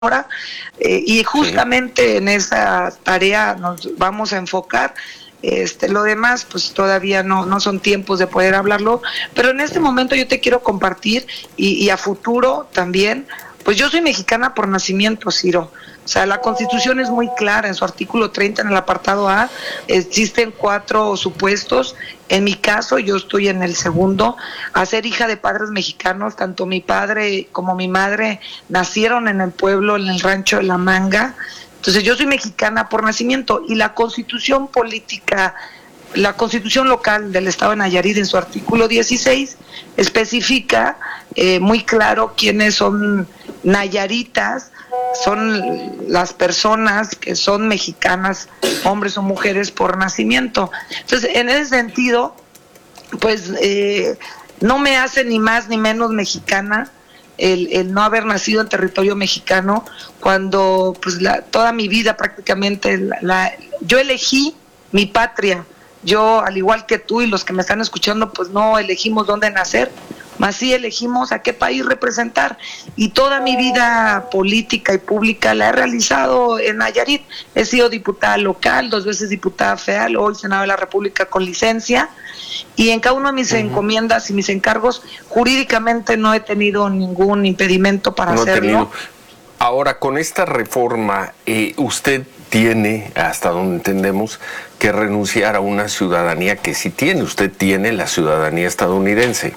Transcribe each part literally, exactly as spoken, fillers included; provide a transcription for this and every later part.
ahora, eh, y justamente sí. en esa tarea nos vamos a enfocar. Este, lo demás, pues todavía no, no son tiempos de poder hablarlo, pero en este momento yo te quiero compartir y, y a futuro también, pues yo soy mexicana por nacimiento, Ciro. O sea, la Constitución es muy clara, en su artículo treinta, en el apartado A, existen cuatro supuestos. En mi caso, yo estoy en el segundo, a ser hija de padres mexicanos. Tanto mi padre como mi madre nacieron en el pueblo, en el rancho de La Manga. Entonces, yo soy mexicana por nacimiento, y la Constitución política, la Constitución local del Estado de Nayarit, en su artículo dieciséis, especifica eh, muy claro quiénes son nayaritas. Son las personas que son mexicanas, hombres o mujeres, por nacimiento. Entonces, en ese sentido, pues eh, no me hace ni más ni menos mexicana el, el no haber nacido en territorio mexicano, cuando pues la, toda mi vida prácticamente la, la, yo elegí mi patria. Yo, al igual que tú y los que me están escuchando, pues no elegimos dónde nacer, más sí elegimos a qué país representar, y toda mi vida política y pública la he realizado en Nayarit. He sido diputada local, dos veces diputada federal, hoy Senado de la República con licencia, y en cada una de mis uh-huh. encomiendas y mis encargos, jurídicamente no he tenido ningún impedimento para no hacerlo. Ahora, con esta reforma, eh, usted tiene, hasta donde entendemos, que renunciar a una ciudadanía que sí tiene. Usted tiene la ciudadanía estadounidense.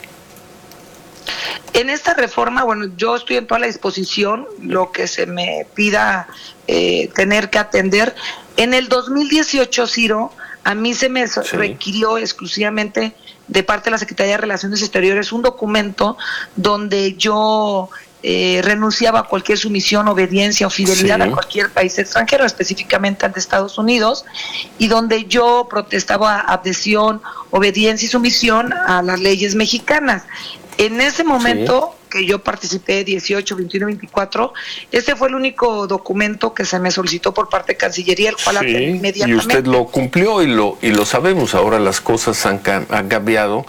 En esta reforma, bueno, yo estoy en toda la disposición, lo que se me pida eh, tener que atender. En el dos mil dieciocho, Ciro, a mí se me sí. requirió exclusivamente de parte de la Secretaría de Relaciones Exteriores un documento donde yo eh, renunciaba a cualquier sumisión, obediencia o fidelidad sí. a cualquier país extranjero, específicamente al de Estados Unidos, y donde yo protestaba adhesión, obediencia y sumisión a las leyes mexicanas. En ese momento sí. que yo participé, dieciocho, veintiuno, veinticuatro, este fue el único documento que se me solicitó por parte de Cancillería, el cual sí, atendí inmediatamente. Y usted lo cumplió y lo y lo sabemos. Ahora las cosas han, han cambiado,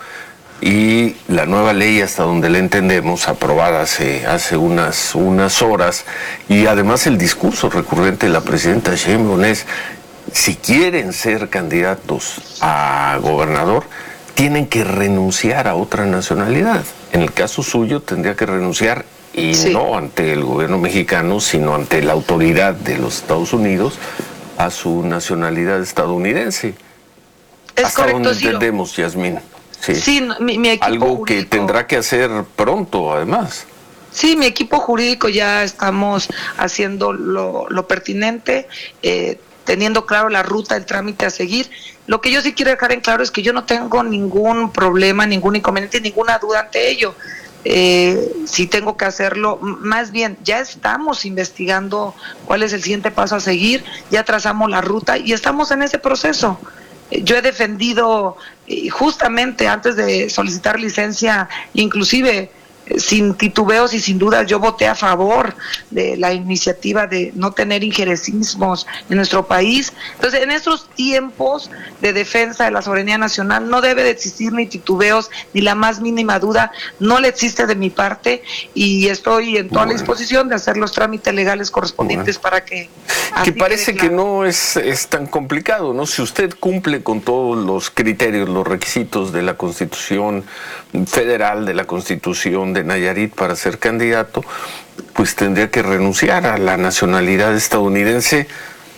y la nueva ley, hasta donde la entendemos, aprobada hace, hace unas, unas horas, y además el discurso recurrente de la presidenta Sheinbaum es: si quieren ser candidatos a gobernador, tienen que renunciar a otra nacionalidad. En el caso suyo tendría que renunciar, y sí. no ante el gobierno mexicano, sino ante la autoridad de los Estados Unidos, a su nacionalidad estadounidense. Es Hasta correcto, donde Ciro. entendemos, Yasmín. Sí, sí mi, mi equipo Algo jurídico, que tendrá que hacer pronto, además. Sí, mi equipo jurídico ya estamos haciendo lo, lo pertinente, eh, teniendo claro la ruta, el trámite a seguir. Lo que yo sí quiero dejar en claro es que yo no tengo ningún problema, ningún inconveniente, ninguna duda ante ello. Eh, si tengo que hacerlo, más bien ya estamos investigando cuál es el siguiente paso a seguir, ya trazamos la ruta y estamos en ese proceso. Eh, yo he defendido, eh, justamente antes de solicitar licencia, inclusive sin titubeos y sin dudas, yo voté a favor de la iniciativa de no tener injerencismos en nuestro país. Entonces, en estos tiempos de defensa de la soberanía nacional no debe de existir ni titubeos ni la más mínima duda. No le existe de mi parte, y estoy en toda bueno. la disposición de hacer los trámites legales correspondientes bueno. para que... Que parece que no es, es tan complicado, ¿no? Si usted cumple con todos los criterios, los requisitos de la Constitución Federal, de la Constitución de Nayarit para ser candidato, pues tendría que renunciar a la nacionalidad estadounidense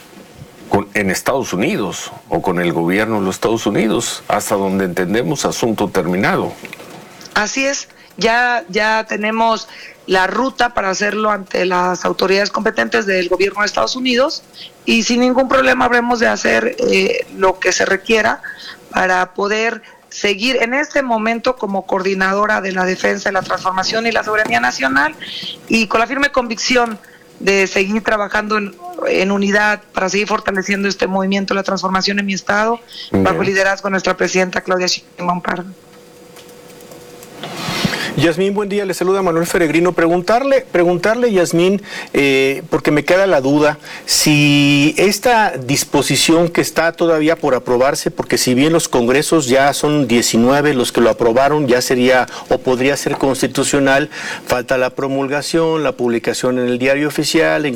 con, en Estados Unidos, o con el gobierno de los Estados Unidos, hasta donde entendemos, asunto terminado. Así es, ya, ya tenemos la ruta para hacerlo ante las autoridades competentes del gobierno de Estados Unidos, y sin ningún problema habremos de hacer eh, lo que se requiera para poder seguir en este momento como coordinadora de la defensa, de la transformación y la soberanía nacional, y con la firme convicción de seguir trabajando en, en unidad para seguir fortaleciendo este movimiento de la transformación en mi estado, Bien. bajo el liderazgo de nuestra presidenta Claudia Sheinbaum Pardo. Yasmín, buen día, le saluda Manuel Feregrino. Preguntarle, preguntarle Yasmín, eh, porque me queda la duda, si esta disposición que está todavía por aprobarse, porque si bien los congresos ya son diecinueve los que lo aprobaron, ya sería o podría ser constitucional, falta la promulgación, la publicación en el diario oficial, en